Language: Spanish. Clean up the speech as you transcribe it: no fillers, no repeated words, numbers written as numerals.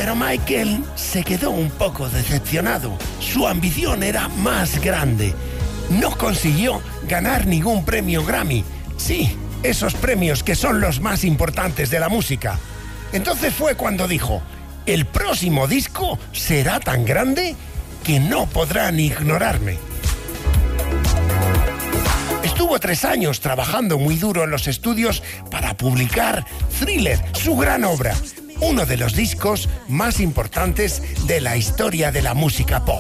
Pero Michael se quedó un poco decepcionado. Su ambición era más grande. No consiguió ganar ningún premio Grammy. Sí, esos premios que son los más importantes de la música. Entonces fue cuando dijo: el próximo disco será tan grande que no podrán ignorarme. Estuvo 3 años trabajando muy duro en los estudios para publicar Thriller, su gran obra, uno de los discos más importantes de la historia de la música pop.